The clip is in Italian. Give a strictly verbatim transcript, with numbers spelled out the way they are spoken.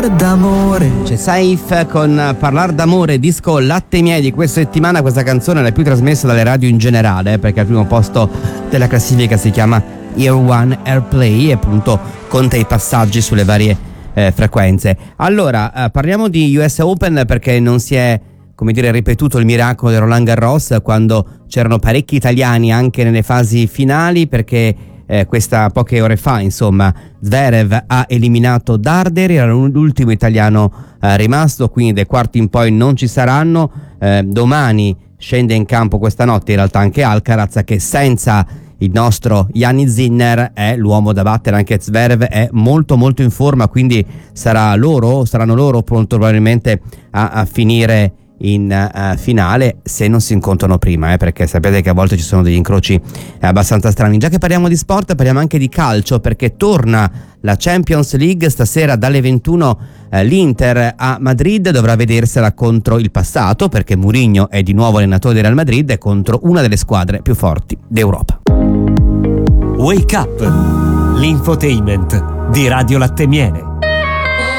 Parlar d'amore. C'è Saif con Parlar d'amore, disco Latte Miei di questa settimana. Questa canzone è la più trasmessa dalle radio in generale, perché al primo posto della classifica si chiama Air One Airplay e appunto conta i passaggi sulle varie eh, frequenze. Allora, eh, parliamo di U S Open, perché non si è, come dire, ripetuto il miracolo di Roland Garros, quando c'erano parecchi italiani anche nelle fasi finali, perché Eh, questa poche ore fa, insomma, Zverev ha eliminato Darderi, era l'ultimo italiano eh, rimasto, quindi dai quarti in poi non ci saranno. Eh, domani scende in campo, questa notte in realtà, anche Alcaraz, che senza il nostro Gianni Sinner è l'uomo da battere. Anche Zverev è molto molto in forma, quindi sarà loro, saranno loro pronto probabilmente a, a finire in uh, finale, se non si incontrano prima, eh, perché sapete che a volte ci sono degli incroci eh, abbastanza strani. Già che parliamo di sport, parliamo anche di calcio, perché torna la Champions League stasera dalle ventuno. eh, l'Inter a Madrid dovrà vedersela contro il passato, perché Mourinho è di nuovo allenatore del Real Madrid e contro una delle squadre più forti d'Europa. Wake Up, l'infotainment di Radio Latte Miele.